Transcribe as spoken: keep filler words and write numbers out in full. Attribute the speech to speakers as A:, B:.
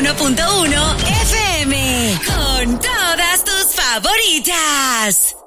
A: uno punto uno F M. Con todas tus favoritas.